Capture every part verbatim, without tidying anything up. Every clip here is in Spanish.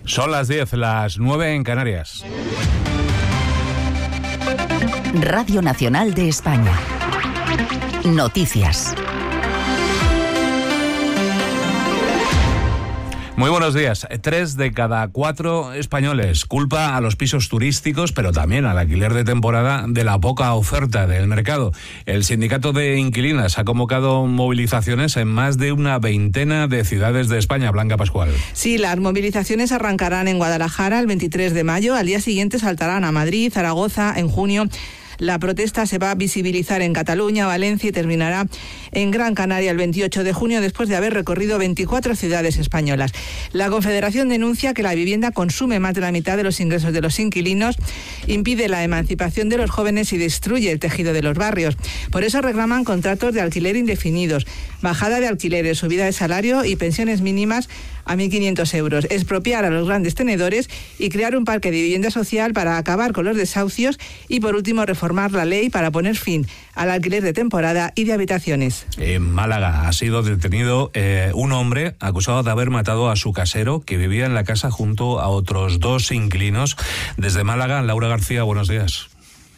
Son las diez, las nueve en Canarias. Radio Nacional de España. Noticias. Muy buenos días. Tres de cada cuatro españoles culpa a los pisos turísticos, pero también al alquiler de temporada, de la poca oferta del mercado. El sindicato de inquilinas ha convocado movilizaciones en más de una veintena de ciudades de España. Blanca Pascual. Sí, las movilizaciones arrancarán en Guadalajara el veintitrés de mayo. Al día siguiente saltarán a Madrid, Zaragoza, en junio. La protesta se va a visibilizar en Cataluña, Valencia y terminará en Gran Canaria el veintiocho de junio, después de haber recorrido veinticuatro ciudades españolas. La Confederación denuncia que la vivienda consume más de la mitad de los ingresos de los inquilinos, impide la emancipación de los jóvenes y destruye el tejido de los barrios. Por eso reclaman contratos de alquiler indefinidos, bajada de alquileres, subida de salario y pensiones mínimas a mil quinientos euros, expropiar a los grandes tenedores y crear un parque de vivienda social para acabar con los desahucios y, por último, reformar la ley para poner fin al alquiler de temporada y de habitaciones. En Málaga ha sido detenido eh, un hombre acusado de haber matado a su casero, que vivía en la casa junto a otros dos inquilinos. Desde Málaga, Laura García, buenos días.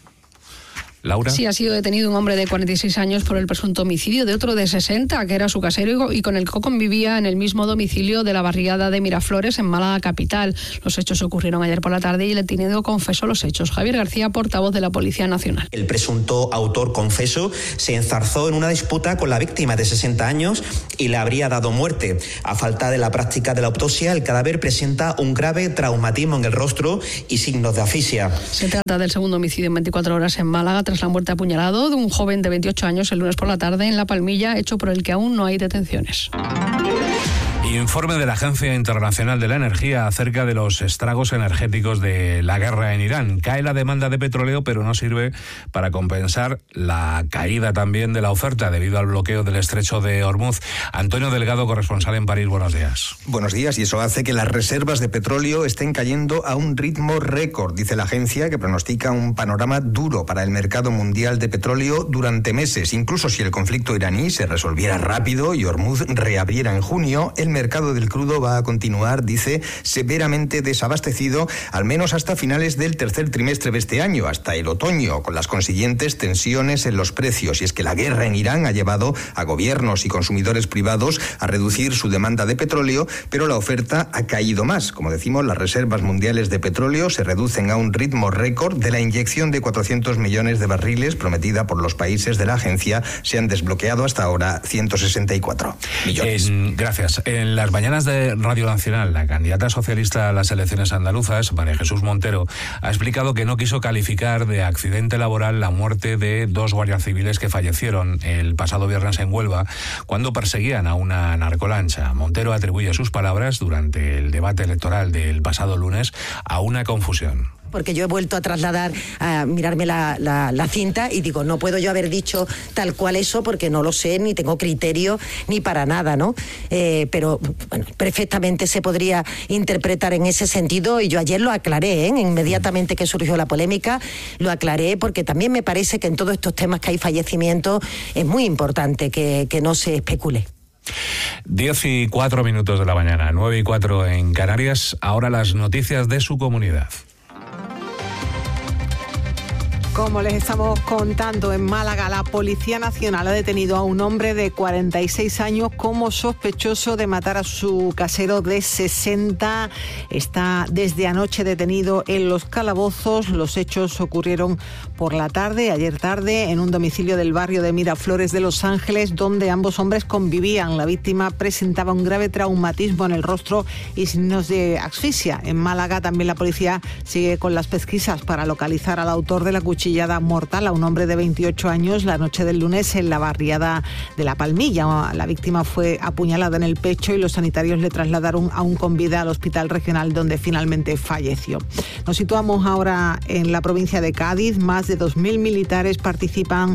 Laura. Sí, ha sido detenido un hombre de cuarenta y seis años por el presunto homicidio de otro de sesenta, que era su casero y con el que convivía en el mismo domicilio de la barriada de Miraflores, en Málaga capital. Los hechos ocurrieron ayer por la tarde y el detenido confesó los hechos. Javier García, portavoz de la Policía Nacional. El presunto autor confeso se enzarzó en una disputa con la víctima de sesenta años y le habría dado muerte. A falta de la práctica de la autopsia, el cadáver presenta un grave traumatismo en el rostro y signos de asfixia. Se trata del segundo homicidio en veinticuatro horas en Málaga, tras la muerte apuñalado de un joven de veintiocho años el lunes por la tarde en La Palmilla, hecho por el que aún no hay detenciones. Informe de la Agencia Internacional de la Energía acerca de los estragos energéticos de la guerra en Irán. Cae la demanda de petróleo, pero no sirve para compensar la caída también de la oferta debido al bloqueo del estrecho de Hormuz. Antonio Delgado, corresponsal en París, buenos días. Buenos días, y eso hace que las reservas de petróleo estén cayendo a un ritmo récord, dice la agencia, que pronostica un panorama duro para el mercado mundial de petróleo durante meses. Incluso si el conflicto iraní se resolviera rápido y Hormuz reabriera en junio, el El mercado del crudo va a continuar, dice, severamente desabastecido, al menos hasta finales del tercer trimestre de este año, hasta el otoño, con las consiguientes tensiones en los precios. Y es que la guerra en Irán ha llevado a gobiernos y consumidores privados a reducir su demanda de petróleo, pero la oferta ha caído más. Como decimos, las reservas mundiales de petróleo se reducen a un ritmo récord. De la inyección de cuatrocientos millones de barriles prometida por los países de la agencia, se han desbloqueado hasta ahora ciento sesenta y cuatro millones. Eh, gracias. En las mañanas de Radio Nacional, la candidata socialista a las elecciones andaluzas, María Jesús Montero, ha explicado que no quiso calificar de accidente laboral la muerte de dos guardias civiles que fallecieron el pasado viernes en Huelva cuando perseguían a una narcolancha. Montero atribuye sus palabras durante el debate electoral del pasado lunes a una confusión. Porque yo he vuelto a trasladar, a mirarme la, la, la cinta y digo, no puedo yo haber dicho tal cual eso porque no lo sé, ni tengo criterio, ni para nada, ¿no? Eh, pero, bueno, perfectamente se podría interpretar en ese sentido y yo ayer lo aclaré, ¿eh? Inmediatamente que surgió la polémica, lo aclaré porque también me parece que en todos estos temas que hay fallecimientos es muy importante que, que no se especule. Diez y cuatro minutos de la mañana, nueve y cuatro en Canarias, ahora las noticias de su comunidad. Como les estamos contando, en Málaga la Policía Nacional ha detenido a un hombre de cuarenta y seis años como sospechoso de matar a su casero de sesenta. Está desde anoche detenido en Los Calabozos. Los hechos ocurrieron por la tarde, ayer tarde, en un domicilio del barrio de Miraflores de Los Ángeles, donde ambos hombres convivían. La víctima presentaba un grave traumatismo en el rostro y signos de asfixia. En Málaga también la policía sigue con las pesquisas para localizar al autor de la cuchilla mortal a un hombre de veintiocho años la noche del lunes en la barriada de La Palmilla. La víctima fue apuñalada en el pecho y los sanitarios le trasladaron aún con vida al hospital regional donde finalmente falleció. Nos situamos ahora en la provincia de Cádiz. Más de dos mil militares participan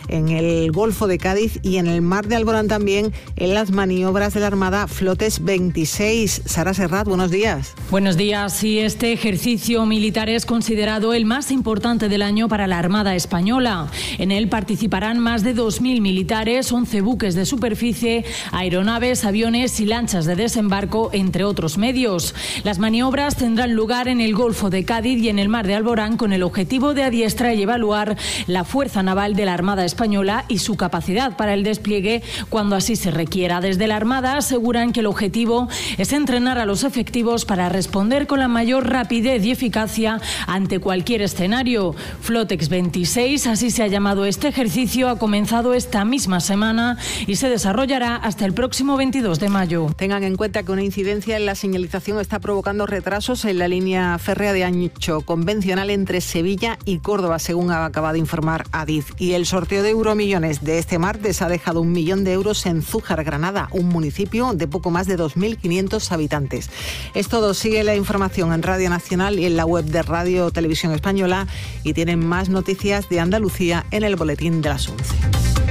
en el Golfo de Cádiz y en el Mar de Alborán también en las maniobras de la Armada Flotex veintiséis. Sara Serrat, buenos días. Buenos días. Y este ejercicio militar es considerado el más importante del año para la Armada española. En él participarán más de dos mil militares, once buques de superficie, aeronaves, aviones y lanchas de desembarco, entre otros medios. Las maniobras tendrán lugar en el Golfo de Cádiz y en el Mar de Alborán con el objetivo de adiestrar y evaluar la fuerza naval de la Armada española y su capacidad para el despliegue cuando así se requiera. Desde la Armada aseguran que el objetivo es entrenar a los efectivos para responder con la mayor rapidez y eficacia ante cualquier escenario. Flotex veintiséis, así se ha llamado este ejercicio, ha comenzado esta misma semana y se desarrollará hasta el próximo veintidós de mayo. Tengan en cuenta que una incidencia en la señalización está provocando retrasos en la línea férrea de ancho convencional entre Sevilla y Córdoba, según ha acabado de informar Adif. Y el sorteo de Euromillones de este martes ha dejado un millón de euros en Zújar, Granada, un municipio de poco más de dos mil quinientos habitantes. Es todo. Sigue la información en Radio Nacional y en la web de Radio Televisión Española y tienen más noticias de Andalucía en el boletín de las once.